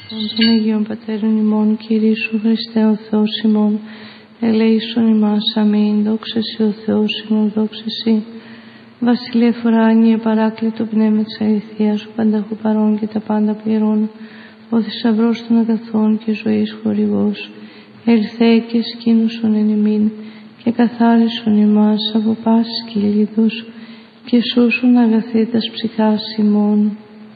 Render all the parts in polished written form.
Των Αγίων Πατέρων ημών, Κύριε Ιησού Χριστέ ο Θεός ημών, ελέησον ημάς, αμήν. Δόξα Συ ο Θεός ημών, δόξα Συ. Βασιλεία φοράνιε παράκλητο πνεύμα της αληθείας, ο πανταχού παρών και τα πάντα πληρών, ο θησαυρός των αγαθών και ζωής χορηγός, ελθέ και σκήνουσον εν ημίν και καθάρισον ημάς από πάσης κυλίδους και σώσον αγαθήτας ψυχάς ημών.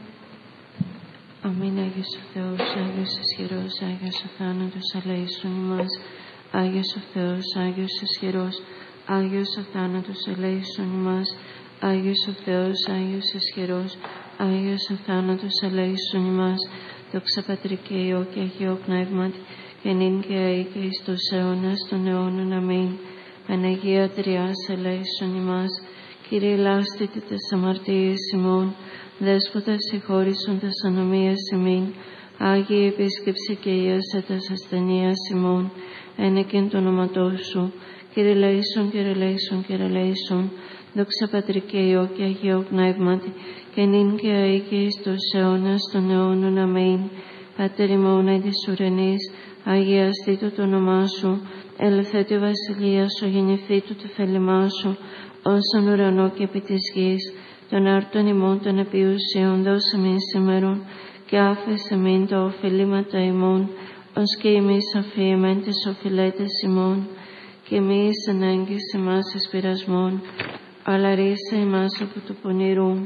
Αμήν. Άγιος ο Θεός, Άγιος ισχυρός, Άγιος ο θάνατος, ελέησον ημάς. Άγιος ο Θεός, Άγιος ισχυρός, Άγιος ο θάνατος, ελέησον ημάς. Άγιος ο Θεός, Άγιος ισχυρός, Άγιος ο θάνατος, ελέησον ημάς. Δόξα Πατρί και Υιό και Αγίο Πνεύματι, και νυν και αεί και εις τους αιώνας των αιώνων. Αμήν. Παναγία Τριάς, ελέησον ημάς. Κύριε λάστητε τες αμαρτίες ημών, Δέσποτα συγχώρησον τες ανομίες ημίν, Άγιε επίσκεψε και ίασε τες ασθενείας ημών, ένεκεν το όνοματό σου. Κύριε λέησον, Κύριε λέησον, Κύριε λέησον. Δόξα Πατρί και Υιό και Αγίο Πνεύματι, και νυν και αεί και εις τους αιώνας των αιώνων. Αμήν. Πάτερ ημών εν της ουρανής, αγιαστήτω το όνομά σου, ελθέτω η βασιλεία σου, γεννηθήτω το θέλημά σου, όσον ουρανό και επί της γης. Των άρτων ημών των επιούσιων δώσε μην σήμερον, και άφεσε μην τα οφειλήματα ημών, ως και εμείς αφιεμέν τες οφειλέτες ημών, και μη εις ανάγκης ημάς εις πειρασμών, αλλά ρίσε ημάς από του πονηρού.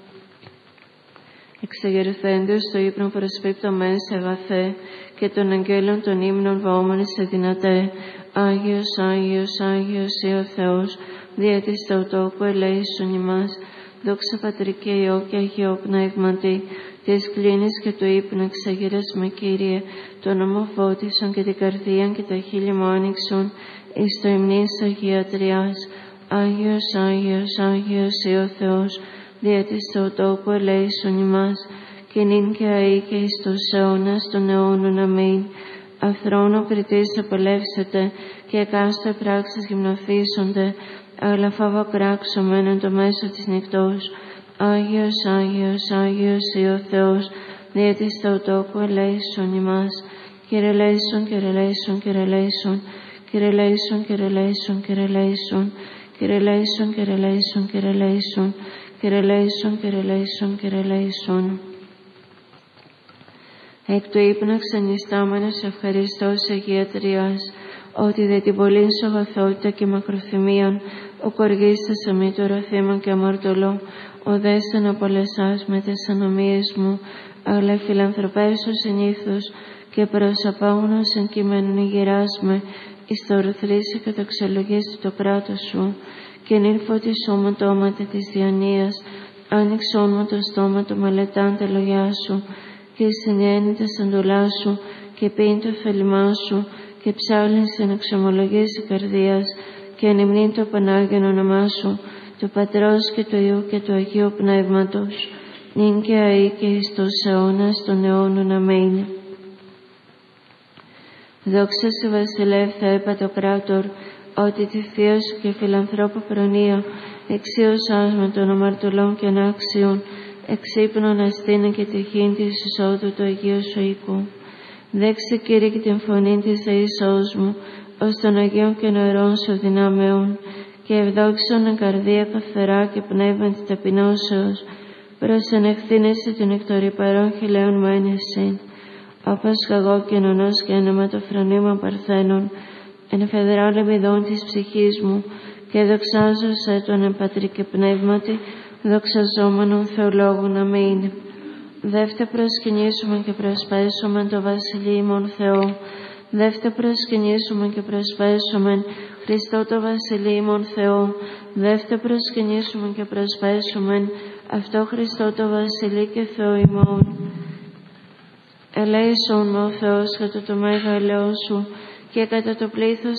Εξεγερθέντος στο ύπνο προσπίπτομεν σε αγαθέ, και των αγγέλων των ύμνων βαόμεν σε δυνατέ. Άγιος, Άγιος, Άγιος ή ο Θεός, δια της Θεοτόκου ελέησον ημάς. Δόξα Πατρί και Υιό και Αγίο Πνεύματι, της κλίνης και του ύπνου εξαγέρας με, Κύριε, το όνομα φώτισον και την καρδία και τα χείλη μου άνοιξον, εις το υμνής Αγία Τριάς. Άγιος, Άγιος, Άγιος ή ο Θεός, δια της Θεοτόκου ελέησον ημάς, και νυν και αεί και εις τους αιώνας των αιώνων. Αμήν. Αθρόνο κριτής απολεύσετε, και εκάστοτε πράξεις γυμνοθήσονται, αλλά φάβα πράξομεν εν το μέσο της νυχτός. Άγιος, Άγιος, Άγιος ή ο Θεός, δια της Θεοτόκου ελέησον ημάς. Κύριε λέησον, Κύριε λέησον, Κύριε λέησον, Κύριε λέησον, Κύριε λέησον, Κύριε λέησον, Κύριε λέησον, Κύριε λέησον, Κύριε λέησον, Κύριε λέησον, Κύριε λέησον, Κύριε λέησον. Εκ του ύπνου ξενιστάμενος ευχαριστώς Αγία Τριάς, ότι δε την πολλήν σου αγαθότητα και μακροθυμίαν, ο κοργίστας αμή τώρα θύμα και αμαρτωλό, ο δέσεν απολεσάς με τες ανομίες μου, αλλά φιλανθρωπέσου συνήθως και προσαπάγωνος εν κειμένων ηγεράς με, εις το ορθρήσει και το εξελογίστη το κράτος σου, και νυν φωτισόμουν το όματα της διανοίας, άνοιξόν μου το στόμα του μελετάν τα λογιά σου, και συνένει τα σαντουλά σου, και πίν το θέλημά σου, και ψάλινσε να εξομολογήσει καρδίας, και ανυμνήν το Πανάγιον όνομά σου, του Πατρός και του Υιού και του Αγίου Πνεύματος, νυν και αεί και εις τους αιώνας των αιώνων. Αμήν. Δόξα σε βασιλεύ Θεέ Πατοκράτορ, ότι τη θεία σου και φιλανθρώπου προνοία, εξίωσάς με των αμαρτωλών και ανάξιων, εξύπνων αστήνε και τυχήν της εισόδου του Αγίου σου οίκου. Δέξε, Κύριε, και την φωνή της δεήσεώς μου, ως των Αγίων και νερών σου δυνάμεων, και ευδόξον εν καρδία καθαρά και πνεύμα της ταπεινώσεως, προς ενεχθήνεσαι την εκτορυπαρών χιλέων μου ένεσιν, όπως καγώ και νονός και έναμα το φρονήμα παρθένων, εν φεδρά λεμιδών της ψυχής μου, και δοξάζω σε τον εν Πατρί και Πνεύματι, δοξαζόμενον Θεολόγων. Αμήν. Δεύτε προσκυνήσουμε και προσπέσουμε το Βασιλείμον Θεό. Δεύτε προσκυνήσουμε και προσπέσουμε Χριστό το Βασιλείμον Θεό. Δεύτε προσκυνήσουμε και προσπέσουμε αυτό Χριστό το Βασιλεί και Θεό ημών. Ελέησον με ο Θεός κατά το μέγα ελαιό σου, και κατά το πλήθος